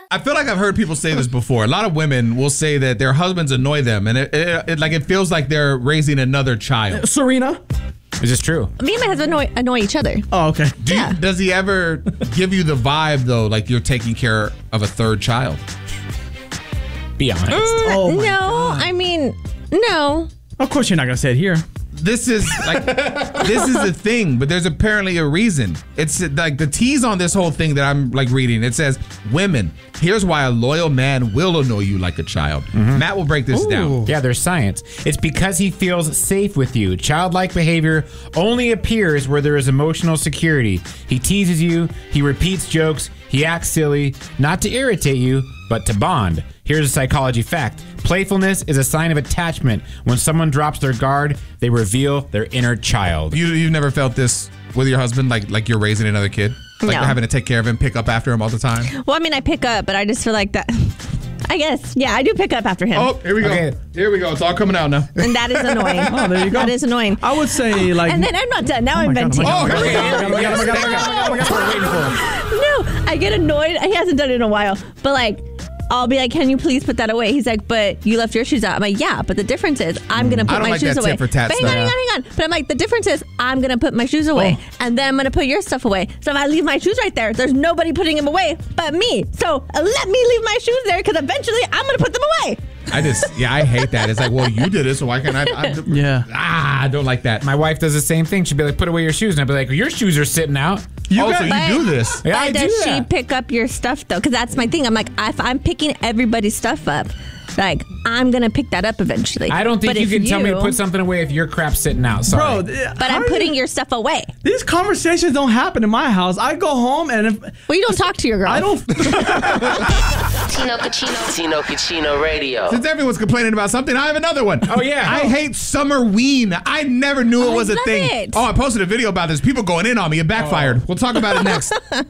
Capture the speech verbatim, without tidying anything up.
I feel like I've heard people say this before. A lot of women will say that their husbands annoy them, and it, it, it like it feels like they're raising another child. Serena? Is this true? Me and my husband annoy, annoy each other. Oh, okay. Do Yeah. you, does he ever give you the vibe, though, like you're taking care of a third child? Be honest. Oh, my no, God. I mean, no. Of course you're not going to say it here. This is like this is the thing, but there's apparently a reason. It's like the tease on this whole thing that I'm like reading. It says, women, here's why a loyal man will annoy you like a child. Mm-hmm. Matt will break this Ooh. down. Yeah, there's science. It's because he feels safe with you. Childlike behavior only appears where there is emotional security. He teases you, he repeats jokes, he acts silly, not to irritate you, but to bond. Here's a psychology fact. Playfulness is a sign of attachment. When someone drops their guard, they reveal their inner child. You, you've never felt this with your husband, like like you're raising another kid? Like No. having to take care of him, pick up after him all the time? Well, I mean, I pick up, but I just feel like that. I guess, yeah, I do pick up after him. Oh, here we go. Okay. Here we go. It's all coming out now. And that is annoying. Oh, there you go. That is annoying. I would say, like... And then I'm not done. Now Oh I'm my God, venting. oh Oh, here we go. Oh my God, oh my God, oh my God, oh my God, oh my God, we're waiting for him. No, I get annoyed. He hasn't done it in a while. But like, I'll be like, can you please put that away? He's like, but you left your shoes out. I'm like, yeah, but the difference is I'm going to put I don't my like shoes that away. tit for tat But hang on, stuff. hang on, hang on. But I'm like, the difference is I'm going to put my shoes away. Oh. And then I'm going to put your stuff away. So if I leave my shoes right there, there's nobody putting them away but me. So uh, let me leave my shoes there because eventually I'm going to put them away. I just, yeah, I hate that. It's like, well, you did it, so why can't I? I Yeah. Ah, I don't like that. My wife does the same thing. She'd be like, put away your shoes. And I'd be like, your shoes are sitting out. You Oh, also, so you But- do this. Yeah, but I do does she that. pick up your stuff though? Because that's my thing. I'm like, if I'm picking everybody's stuff up, like I'm gonna pick that up eventually. I don't think But you if can tell me to put something away if your crap's sitting out. Sorry. Bro, th- But how I'm do you- putting your stuff away. These conversations don't happen in my house. I go home and if... Well, you don't talk to your girl. I don't... Tino Cucino. Tino Cucino Radio. Since everyone's complaining about something, I have another one. Oh, yeah. I hate Summerween. I never knew Oh, it was I a love thing. it. Oh, I posted a video about this. People going in on me. It backfired. We'll talk about it next.